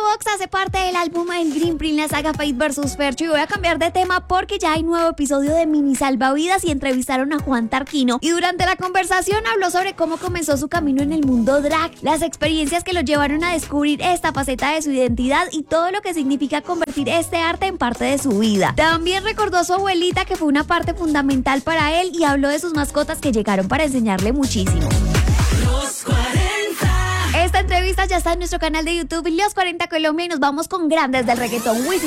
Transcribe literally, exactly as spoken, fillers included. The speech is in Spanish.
Box hace parte del álbum El Green Print, la saga Fate versus Fercho. Y voy a cambiar de tema porque ya hay nuevo episodio de Mini Salvavidas y entrevistaron a Juan Tarquino. Y durante la conversación habló sobre cómo comenzó su camino en el mundo drag, las experiencias que lo llevaron a descubrir esta faceta de su identidad y todo lo que significa convertir este arte en parte de su vida. También recordó a su abuelita, que fue una parte fundamental para él, y habló de sus mascotas que llegaron para enseñarle muchísimo. Los cuarenta. Esta entrevista ya está en nuestro canal de YouTube Los cuarenta Colombia y nos vamos con grandes del reggaetón. Wisin